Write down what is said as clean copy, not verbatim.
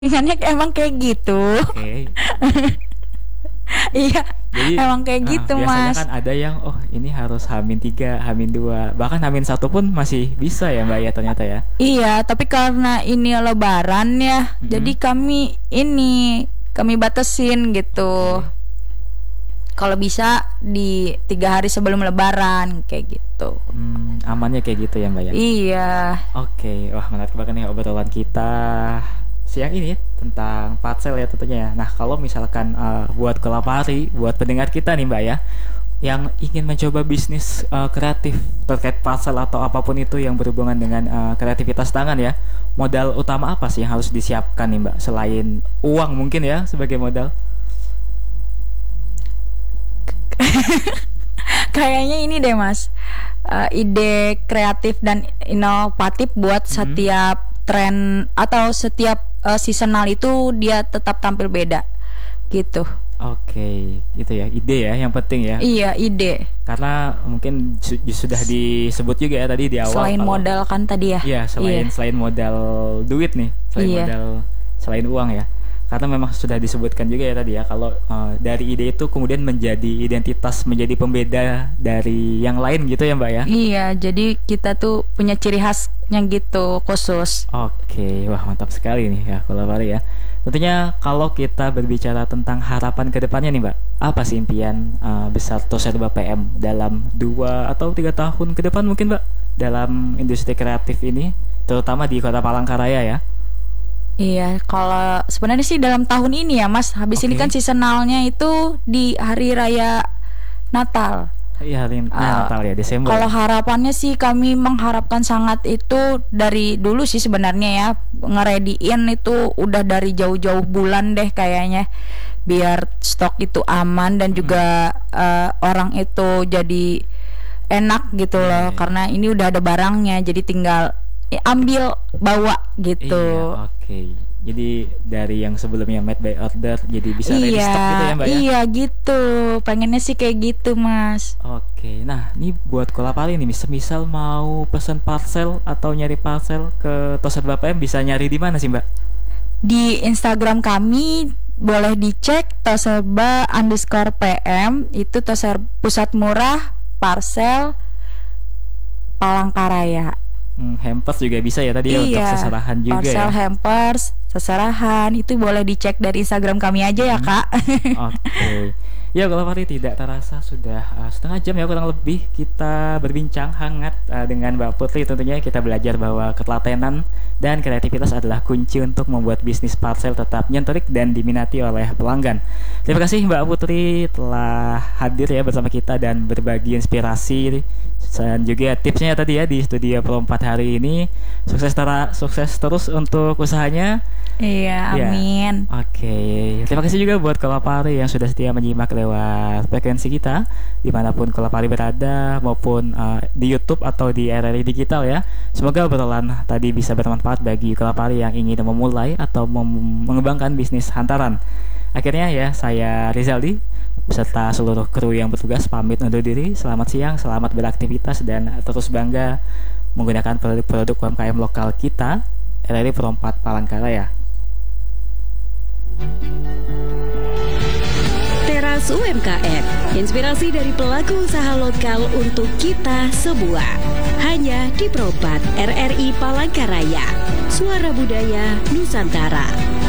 Ingatnya emang kayak gitu. Oke. Iya, Jadi emang kayak gitu biasanya Mas. kan ada yang oh ini harus H-3, H-2, bahkan H-1 pun masih bisa ya Mbak ya ternyata ya. Iya, tapi karena ini lebaran ya, jadi Mm-mm. kami batasin gitu. Oke. Kalau bisa di 3 hari sebelum lebaran kayak gitu. Amannya kayak gitu ya Mbak ya. Iya. Oke, wah menarik banget nih obrolan kita siang ini tentang parcel ya tentunya ya. Nah kalau misalkan buat Kolapari, buat pendengar kita nih Mbak ya, yang ingin mencoba bisnis kreatif terkait parcel atau apapun itu yang berhubungan dengan kreativitas tangan ya, modal utama apa sih yang harus disiapkan nih Mbak selain uang mungkin ya sebagai modal? Kayaknya ini deh Mas, ide kreatif dan inovatif buat Mm-mm. setiap tren atau setiap seasonal itu dia tetap tampil beda gitu. Oke, gitu ya, ide ya yang penting ya. Iya, ide. Karena mungkin sudah disebut juga ya tadi di awal Selain kalau modal kan tadi ya. iya, Iya. selain modal duit nih, Iya. selain uang ya. Karena memang sudah disebutkan juga ya tadi ya kalau dari ide itu kemudian menjadi identitas, menjadi pembeda dari yang lain gitu ya Mbak ya. Iya, jadi kita tuh punya ciri khasnya gitu khusus. Oke, wah mantap sekali nih ya kalau Fahri ya. Tentunya kalau kita berbicara tentang harapan ke depannya nih Mbak, apa sih impian besar Toserba PM dalam 2 atau 3 tahun ke depan mungkin Mbak dalam industri kreatif ini, terutama di Kota Palangkaraya ya? Iya, kalau sebenarnya sih dalam tahun ini ya Mas, habis ini kan Oke. seasonalnya itu di hari raya Natal. Iya, hari ini Eh, Natal ya, Desember Kalau ya. harapannya sih kami mengharapkan sangat itu dari dulu sih sebenarnya ya, ngerediin itu udah dari jauh-jauh bulan deh kayaknya, biar stok itu aman dan Mm-mm. juga orang itu jadi enak gitu Iya, loh, iya, iya. karena ini udah ada barangnya jadi tinggal ambil bawa Iya, gitu. oke. Jadi dari yang sebelumnya made by order jadi bisa ready Iya, stock gitu ya Mbak ya. iya gitu. Pengennya sih kayak gitu, Mas. Oke, nah ini buat Kolapali nih, misal mau pesen parcel atau nyari parcel ke Toser Bapak M bisa nyari di mana sih Mbak? Di Instagram kami boleh dicek toserba_pm, itu toser pusat murah parcel Palangkaraya. Hampers juga bisa ya tadi ya untuk Iya, seserahan juga parcel ya. hampers, seserahan itu boleh dicek dari Instagram kami aja ya, Mm-mm. Kak. Oke. Ya kalau Fahri tidak terasa sudah setengah jam ya kurang lebih kita berbincang hangat dengan Mbak Putri. Tentunya kita belajar bahwa ketelatenan dan kreativitas adalah kunci untuk membuat bisnis parcel tetap nyenturik dan diminati oleh pelanggan. Terima kasih Mbak Putri telah hadir ya bersama kita dan berbagi inspirasi dan juga tipsnya tadi ya di Studio Pro 4 hari ini. Sukses terus untuk usahanya. Iya, Ya, amin. oke. Terima kasih juga buat Kolapari yang sudah setia menyimak lewat frekuensi kita dimanapun Kolapari berada maupun di YouTube atau di RRI Digital ya. Semoga obrolan tadi bisa bermanfaat bagi Kolapari yang ingin memulai atau mengembangkan bisnis hantaran. Akhirnya ya, saya Rizaldi beserta seluruh kru yang bertugas pamit undur diri. Selamat siang, selamat beraktivitas dan terus bangga menggunakan produk-produk UMKM lokal kita. RRI Perompat Palangkaraya. Teras UMKM, inspirasi dari pelaku usaha lokal untuk kita semua. Hanya di Propat RRI Palangkaraya, Suara Budaya Nusantara.